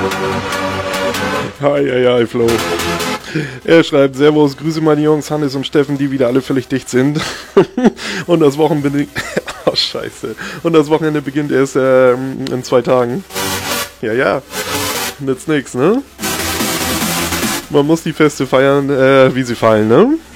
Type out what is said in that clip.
Hi, Flo. Er schreibt, Servus, Grüße meine Jungs, Hannes und Steffen, die wieder alle völlig dicht sind. Und das Wochenende... Oh, scheiße. Und das Wochenende beginnt erst in 2 Tagen. Ja. Nützt nix, ne? Man muss die Feste feiern, wie sie fallen, ne?